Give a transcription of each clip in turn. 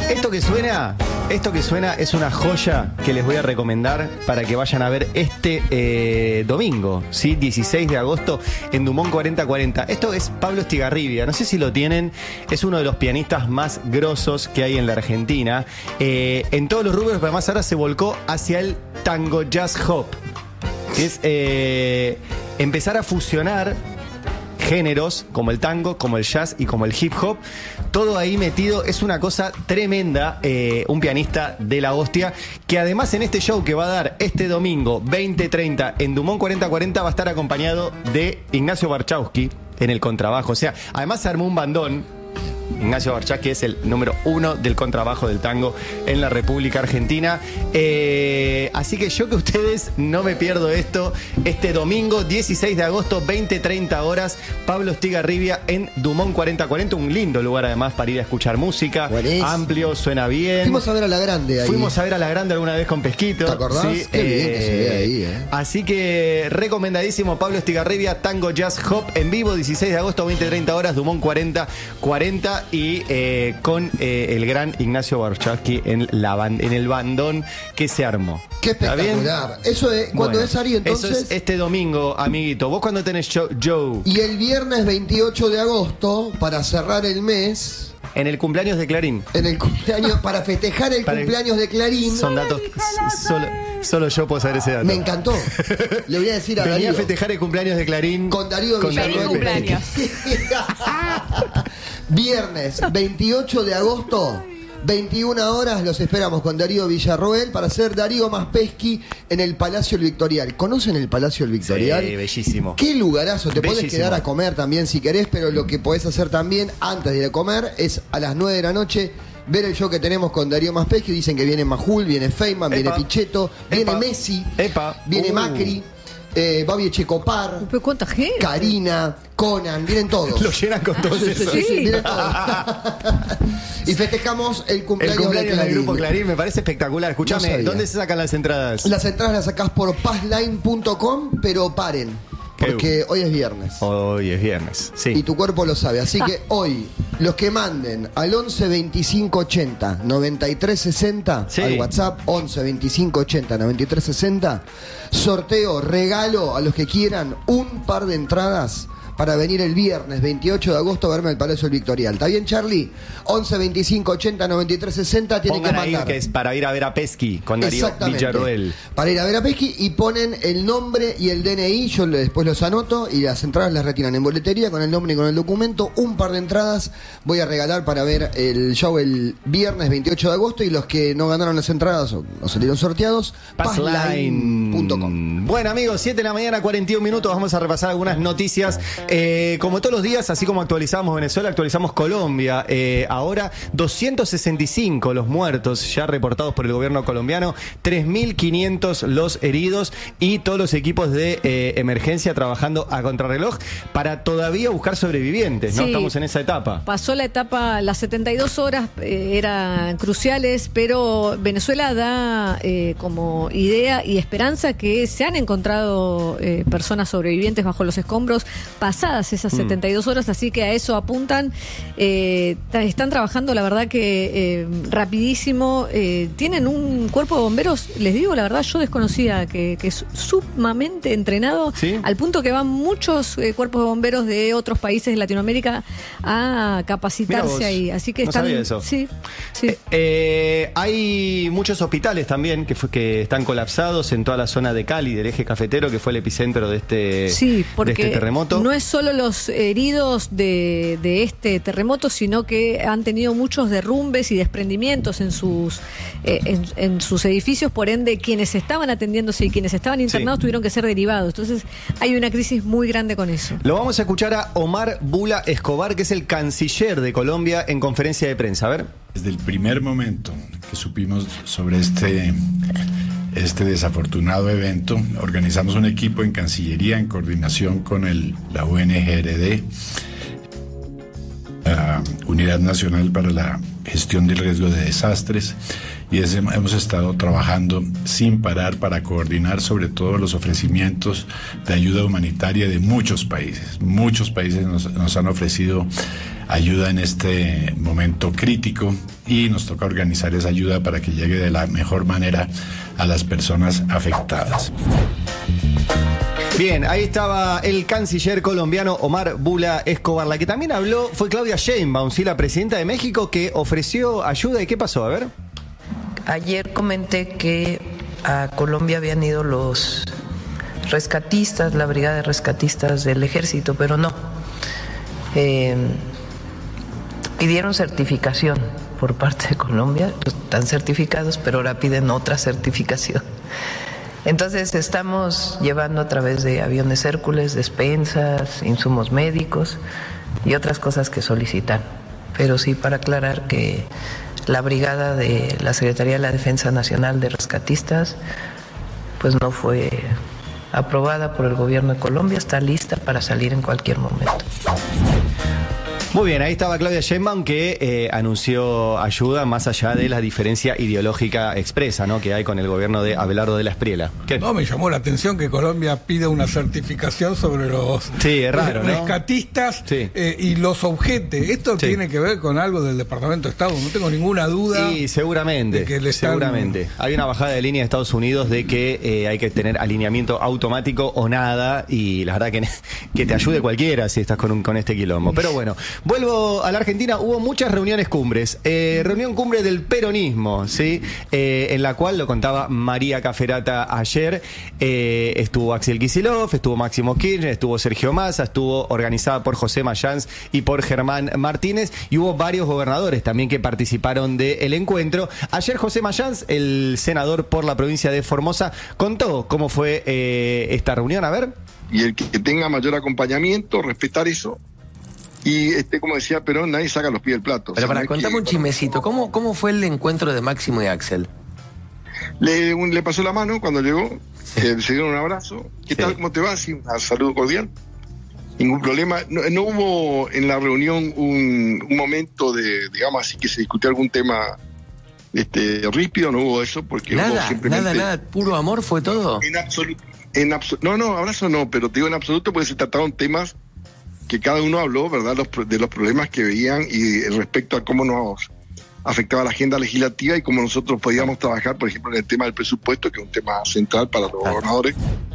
Esto que suena es una joya que les voy a recomendar para que vayan a ver este domingo, ¿sí? 16 de agosto en Dumont 4040. Esto es Pablo Estigarribia, no sé si lo tienen, es uno de los pianistas más grosos que hay en la Argentina. En todos los rubros, pero además ahora se volcó hacia el tango jazz hop. Es empezar a fusionar géneros como el tango, como el jazz y como el hip hop, todo ahí metido, es una cosa tremenda. Un pianista de la hostia, que además en este show que va a dar este domingo 20:30 en Dumont 4040 va a estar acompañado de Ignacio Barchowski en el contrabajo. O sea, además se armó un bandón. Ignacio Barchowski es el número 1 del contrabajo del tango en la República Argentina. Así que yo que ustedes no me pierdo esto. Este domingo 16 de agosto, 20:30 horas, Pablo Estigarribia en Dumont 4040. Un lindo lugar además para ir a escuchar música. Buenísimo. Amplio, suena bien. Fuimos a ver a La Grande ahí. Fuimos a ver a La Grande alguna vez con Pesquito. ¿Te acordás? Sí, Qué bien que se ve ahí, Así que recomendadísimo Pablo Estigarribia, Tango Jazz Hop en vivo, 16 de agosto, 20:30 horas, Dumont 4040. Y con el gran Ignacio Barchowski en el bandón que se armó. Qué espectacular. Eso es, ¿cuándo es, Ari, entonces? Eso es este domingo, amiguito. ¿Vos cuándo tenés show, Joe? Y el viernes 28 de agosto, para cerrar el mes... En el cumpleaños de Clarín. En el cumpleaños, para festejar el cumpleaños de Clarín. Son datos que solo yo puedo saber ese dato. Me encantó. Le voy a decir a Darío. Venía a festejar el cumpleaños de Clarín. Con Darío Villarroel. Cumpleaños. Viernes 28 de agosto, 21 horas, los esperamos con Darío Villarroel para hacer Darío más Pesqui en el Palacio El Victorial. ¿Conocen el Palacio El Victorial? Sí, bellísimo. Qué lugarazo. Te Bellísimo. podés quedar a comer también si querés, pero lo que podés hacer también antes de ir a comer es a las 9 de la noche ver el show que tenemos con Darío más Pesqui. Dicen que viene Majul, viene Feynman, viene Pichetto, viene Messi, viene Macri. Babi Echecopar, ¿cuánta gente? Karina, Conan, vienen todos. Lo llenan con todos esos. Sí, vienen todos. Y festejamos el cumpleaños de Clarín. Del grupo Clarín, me parece espectacular. Escúchame, No ¿dónde se sacan las entradas? Las entradas las sacás por passline.com, pero paren, porque hoy es viernes. Hoy es viernes, sí. Y tu cuerpo lo sabe. Así que hoy, los que manden al 11 25 80 93 60, sí, al WhatsApp 11 25 80 93 60, sorteo, regalo a los que quieran un par de entradas para venir el viernes 28 de agosto a verme al Palacio El Victorial. ¿Está bien, Charlie? 11 25 80 93 60 tienen que mandar. Ahí que es para ir a ver a Pesqui con Darío Villarroel. Para ir a ver a Pesqui y ponen el nombre y el DNI, yo después los anoto y las entradas las retiran en boletería con el nombre y con el documento. Un par de entradas voy a regalar para ver el show el viernes 28 de agosto y los que no ganaron las entradas o salieron sorteados, passline.com. Bueno, amigos, 7 de la mañana, 41 minutos, vamos a repasar algunas noticias. Como todos los días, así como actualizamos Venezuela, actualizamos Colombia. Ahora 265 los muertos ya reportados por el gobierno colombiano, 3.500 los heridos y todos los equipos de emergencia trabajando a contrarreloj para todavía buscar sobrevivientes, ¿no? Sí, estamos en esa etapa. Pasó la etapa, las 72 horas eran cruciales, pero Venezuela da como idea y esperanza que se han encontrado personas sobrevivientes bajo los escombros pasadas esas 72 horas, así que a eso apuntan. Están trabajando, la verdad que rapidísimo. Tienen un cuerpo de bomberos, les digo la verdad, yo desconocía que es sumamente entrenado, ¿sí? Al punto que van muchos cuerpos de bomberos de otros países de Latinoamérica a capacitarse ahí. Así que no están. Sabía eso. Sí, sí. Hay muchos hospitales también que están colapsados en toda la zona de Cali, del eje cafetero, que fue el epicentro de este terremoto. No es solo los heridos de este terremoto, sino que han tenido muchos derrumbes y desprendimientos en sus edificios, por ende quienes estaban atendiéndose y quienes estaban internados tuvieron que ser derivados. Entonces hay una crisis muy grande con eso. Lo vamos a escuchar a Omar Bula Escobar, que es el canciller de Colombia, en conferencia de prensa. A ver. Desde el primer momento que supimos sobre este desafortunado evento, organizamos un equipo en Cancillería en coordinación con la UNGRD, la Unidad Nacional para la Gestión del Riesgo de Desastres, y hemos estado trabajando sin parar para coordinar sobre todo los ofrecimientos de ayuda humanitaria de muchos países. Muchos países nos han ofrecido ayuda en este momento crítico y nos toca organizar esa ayuda para que llegue de la mejor manera a las personas afectadas. Bien, ahí estaba el canciller colombiano Omar Bula Escobar. La que también habló fue Claudia Sheinbaum, ¿sí? La presidenta de México, que ofreció ayuda. ¿Y qué pasó? A ver. Ayer comenté que a Colombia habían ido los rescatistas, la brigada de rescatistas del ejército, pero no. Pidieron certificación por parte de Colombia, están certificados, pero ahora piden otra certificación. Entonces estamos llevando a través de aviones Hércules, despensas, insumos médicos y otras cosas que solicitan. Pero sí, para aclarar que la brigada de la Secretaría de la Defensa Nacional de Rescatistas pues no fue aprobada por el gobierno de Colombia, está lista para salir en cualquier momento. Muy bien, ahí estaba Claudia Sheinbaum, que anunció ayuda más allá de la diferencia ideológica expresa, ¿no?, que hay con el gobierno de Abelardo de la Espriella. ¿Qué? No, me llamó la atención que Colombia pida una certificación sobre los es raro, rescatistas, ¿no? Sí. Y los objetos. Esto tiene que ver con algo del Departamento de Estado, no tengo ninguna duda. Sí, seguramente, de que seguramente. Hay una bajada de línea de Estados Unidos de que hay que tener alineamiento automático o nada, y la verdad que te ayude cualquiera si estás con este quilombo. Pero bueno, vuelvo a la Argentina. Hubo muchas reuniones cumbres. Reunión cumbre del peronismo, ¿sí? En la cual, lo contaba María Caferata ayer, estuvo Axel Kicillof, estuvo Máximo Kirchner, estuvo Sergio Massa, estuvo organizada por José Mayans y por Germán Martínez, y hubo varios gobernadores también que participaron del encuentro. Ayer José Mayans, el senador por la provincia de Formosa, contó cómo fue esta reunión. A ver. Y el que tenga mayor acompañamiento, respetar eso. Y como decía Perón, nadie saca los pies del plato. Pero para contame un chismecito, ¿cómo fue el encuentro de Máximo y Axel? Le pasó la mano cuando llegó, se dieron un abrazo. ¿Qué tal? ¿Cómo te va? Sí, un saludo cordial. Ningún problema. No hubo en la reunión un momento de, digamos así, que se discutió algún tema ríspido, no hubo eso, porque nada, hubo simplemente... Nada, puro amor fue todo. En absoluto. No, abrazo no, pero te digo en absoluto porque se trataron temas que cada uno habló, ¿verdad?, de los problemas que veían y respecto a cómo nos afectaba la agenda legislativa y cómo nosotros podíamos trabajar, por ejemplo, en el tema del presupuesto, que es un tema central para los gobernadores.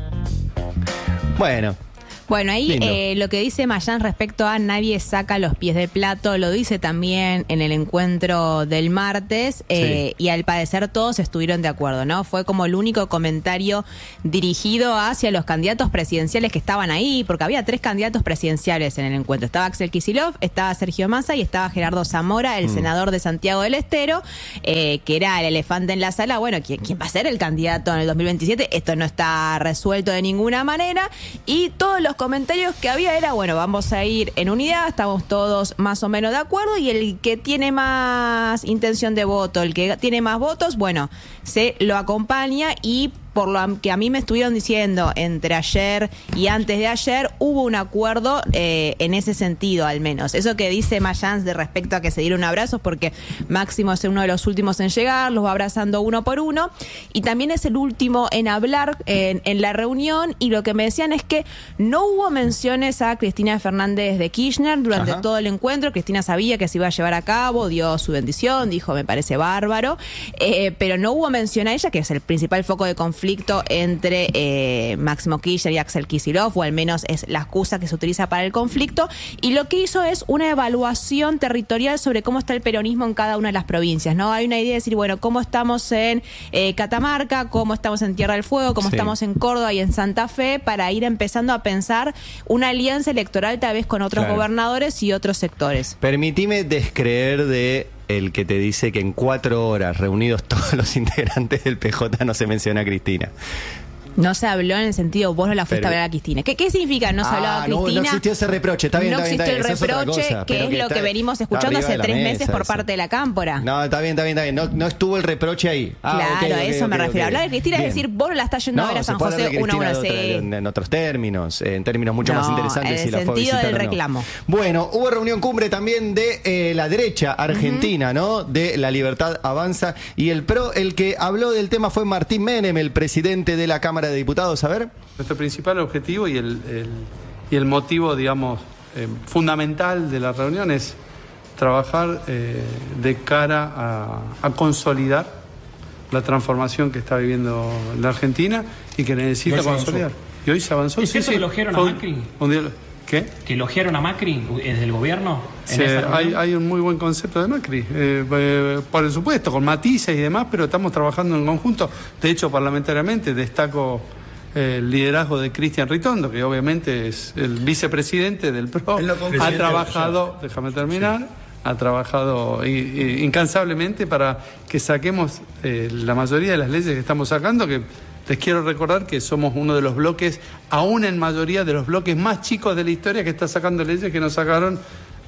Bueno, ahí lo que dice Mayans respecto a nadie saca los pies del plato, lo dice también en el encuentro del martes, y al parecer todos estuvieron de acuerdo, ¿no? Fue como el único comentario dirigido hacia los candidatos presidenciales que estaban ahí, porque había 3 candidatos presidenciales en el encuentro. Estaba Axel Kicillof, estaba Sergio Massa y estaba Gerardo Zamora, el senador de Santiago del Estero, que era el elefante en la sala. Bueno, ¿quién va a ser el candidato en el 2027? Esto no está resuelto de ninguna manera, y todos los comentarios que había era, bueno, vamos a ir en unidad, estamos todos más o menos de acuerdo, y el que tiene más intención de voto, el que tiene más votos, bueno, se lo acompaña. Y por lo que a mí me estuvieron diciendo entre ayer y antes de ayer, hubo un acuerdo en ese sentido, al menos. Eso que dice Mayans de respecto a que se dieron abrazos, porque Máximo es uno de los últimos en llegar, los va abrazando uno por uno, y también es el último en hablar en la reunión, y lo que me decían es que no hubo menciones a Cristina Fernández de Kirchner durante todo el encuentro. Cristina sabía que se iba a llevar a cabo, dio su bendición, dijo, me parece bárbaro, pero no hubo mención a ella, que es el principal foco de conflicto entre Máximo Kirchner y Axel Kicillof, o al menos es la excusa que se utiliza para el conflicto, y lo que hizo es una evaluación territorial sobre cómo está el peronismo en cada una de las provincias, ¿no? Hay una idea de decir, bueno, cómo estamos en Catamarca, cómo estamos en Tierra del Fuego, cómo estamos en Córdoba y en Santa Fe, para ir empezando a pensar una alianza electoral tal vez con otros gobernadores y otros sectores. Permitime descreer de el que te dice que en 4 horas reunidos todos los integrantes del PJ no se menciona a Cristina. No se habló en el sentido, vos no la fuiste a hablar a Cristina. ¿Qué significa no se hablaba a Cristina? No existió ese reproche, está bien. No está existió bien, el reproche, que es lo que venimos escuchando hace 3 meses por parte de la Cámpora. No, está bien. No estuvo el reproche ahí. Claro, a eso me refiero. Hablar de Cristina es decir, vos no la estás yendo a ver a San José uno a uno. En otros términos, en términos mucho más interesantes. En el sentido del reclamo. Bueno, hubo reunión cumbre también de la derecha argentina, ¿no? De La Libertad Avanza y el PRO. El que habló del tema fue Martín Menem, el presidente de la Cámara de Diputados. A ver. Nuestro principal objetivo y el motivo, digamos, fundamental de la reunión es trabajar de cara a consolidar la transformación que está viviendo la Argentina y que necesita consolidar. Y hoy se avanzó. ¿Es cierto que elogiaron a Macri? ¿Qué? ¿Que elogiaron a Macri desde el gobierno? Sí, hay un muy buen concepto de Macri, por supuesto, con matices y demás, pero estamos trabajando en conjunto. De hecho, parlamentariamente destaco el liderazgo de Cristian Ritondo, que obviamente es el vicepresidente del PRO. Ha trabajado, déjame terminar, sí. Ha trabajado incansablemente para que saquemos la mayoría de las leyes que estamos sacando, que les quiero recordar que somos uno de los bloques, aún en mayoría de los bloques más chicos de la historia, que está sacando leyes que nos sacaron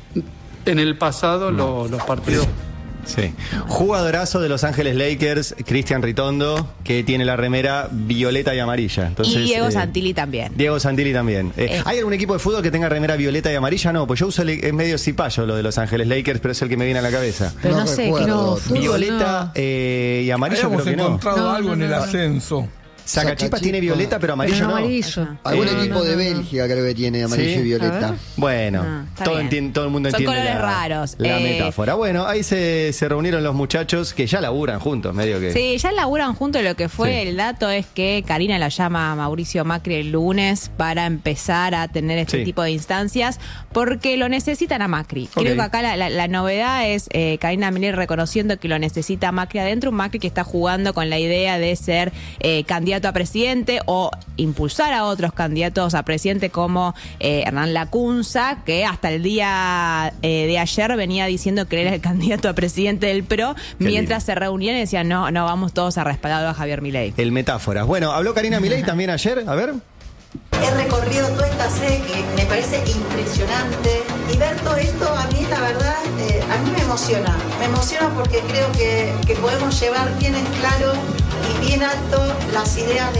en el pasado los partidos. Sí. Jugadorazo de Los Ángeles Lakers, Cristian Ritondo, que tiene la remera violeta y amarilla. Entonces, y Diego Santilli también. Diego Santilli también. ¿Hay algún equipo de fútbol que tenga remera violeta y amarilla? No, pues yo uso es medio cipayo lo de Los Ángeles Lakers, pero es el que me viene a la cabeza. Pero no sé, que no. Violeta y amarillo. Habíamos creo que encontrado algo en el ascenso. Sacachipas tiene violeta, pero amarillo no. Amarillo. Algún equipo de Bélgica creo que tiene amarillo y violeta. Bueno, todo el mundo Son entiende colores raros. La metáfora. Bueno, ahí se reunieron los muchachos que ya laburan juntos, medio que. Sí, ya laburan juntos. Lo que fue el dato es que Karina lo llama a Mauricio Macri el lunes para empezar a tener este tipo de instancias, porque lo necesitan a Macri. Creo que acá la novedad es Karina Milei reconociendo que lo necesita a Macri adentro, un Macri que está jugando con la idea de ser candidato a presidente o impulsar a otros candidatos a presidente como Hernán Lacunza, que hasta el día de ayer venía diciendo que él era el candidato a presidente del PRO, mientras se reunían y decían no, vamos todos a respaldar a Javier Milei. El metáforas. Bueno, habló Karina Milei también ayer, a ver. He recorrido toda esta sede que me parece impresionante y ver todo esto a mí la verdad, a mí me emociona porque creo que podemos llevar bien en claro y bien alto las ideas de